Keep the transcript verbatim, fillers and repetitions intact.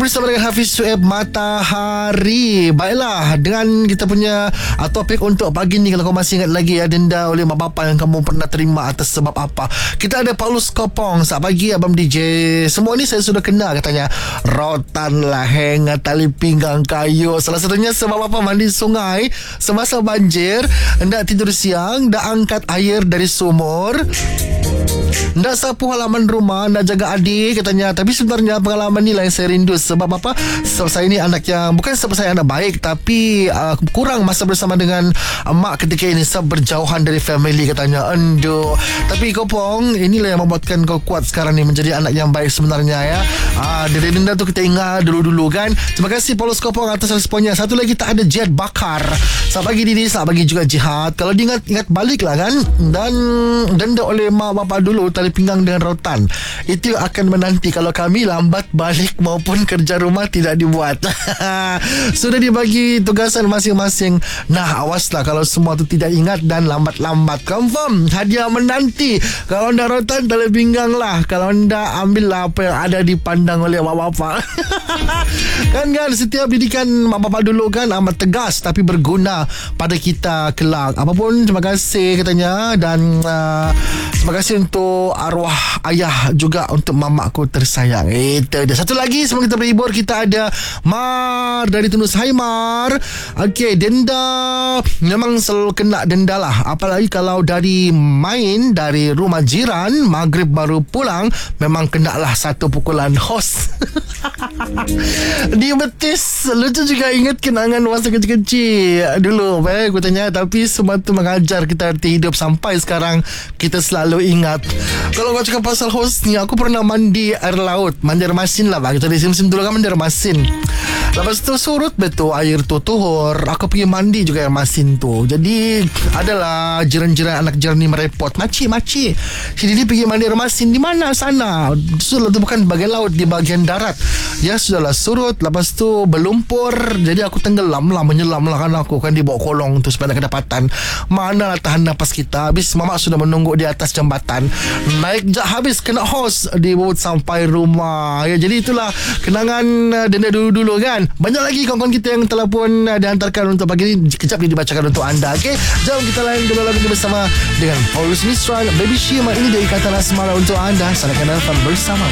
bersama dengan Hafiz Sueb Matahari. Baiklah, dengan kita punya uh, topik untuk pagi ni, kalau kau masih ingat lagi ya, denda oleh mak bapak yang kamu pernah terima atas sebab apa. Kita ada Paulus Kopong. Selamat pagi Abang D J. Semua ni saya sudah kenal katanya. Rotan, laheng, tali pinggang kayu. Salah satunya sebab apa? Mandi sungai semasa banjir, hendak tidur siang, dah angkat air dari sumur, nak sapu halaman rumah, nak jaga adik katanya. Tapi sebenarnya pengalaman ni lah yang saya rindu. Sebab apa? Sebab saya ni anak yang, bukan sebab saya anak baik, tapi uh, kurang masa bersama dengan uh, mak ketika ini. Sebab berjauhan dari family katanya. Endo. Tapi Kopong, inilah yang membuatkan kau kuat sekarang ni, menjadi anak yang baik sebenarnya ya. uh, Dari denda tu kita ingat dulu-dulu kan. Terima kasih Paulus Kopong atas responnya. Satu lagi tak ada Jihad Bakar. Selamat pagi Didi, selamat pagi juga Jihad. Kalau diingat, ingat balik lah kan. Dan denda oleh mak bapak dulu, tali pinggang dengan rotan, itu akan menanti kalau kami lambat balik maupun kerja rumah tidak dibuat. Sudah dibagi tugasan masing-masing. Nah, awaslah kalau semua tu tidak ingat dan lambat-lambat. Confirm hadiah menanti. Kalau anda rotan, tali pinggang lah. Kalau anda ambil lah apa yang ada dipandang oleh mak bapak. Kan kan setiap didikan mak bapak dulu kan amat tegas tapi berguna pada kita kelak. Apapun, terima kasih katanya. Dan uh, terima kasih untuk arwah ayah, juga untuk mamaku tersayang. Itu dia. Satu lagi sebelum kita berhibur, kita ada Mar dari Tunus. Hai Mar. Okey, denda memang selalu kena denda lah. Apalagi kalau dari main dari rumah jiran, maghrib baru pulang, memang kena lah satu pukulan hos. Di betis. Lucu juga, ingat kenangan masa kecil-kecil dulu. Baik, aku tanya. Tapi semua tu mengajar kita arti hidup. Sampai sekarang kita selalu ingat. Kalau kau cakap pasal hos ni, aku pernah mandi air laut, mandi air masin lah bang. Kita di musim dulu kan mandi air masin. Lepas tu surut betul air tu tuhur, aku pergi mandi juga air masin tu. Jadi adalah jiran-jiran anak jiran ni merepot. Makcik, makcik, si Didi pergi mandi air masin di mana sana? Sudah tu bukan bagian laut, di bagian darat. Ya sudahlah, surut. Lepas tu berlumpur. Jadi aku tenggelam lah, menyelam lah kan aku kan di bawah kolong tu supaya kedapatan. Mana lah tahan nafas kita. Habis mamak sudah menunggu di atas jambatan. Naik je habis kena hos di bawah sampai rumah. Ya, jadi itulah kenangan uh, denda dulu-dulu kan. Banyak lagi kawan-kawan kita yang telah pun uh, dihantarkan untuk pagi ni. Kejap ni dibacakan untuk anda. Okey, jom kita lain dulu lagu bersama dengan Paulus Mistral, Baby Shima. Ini dari Kata Asmara untuk anda. Sanakan Alfan bersama.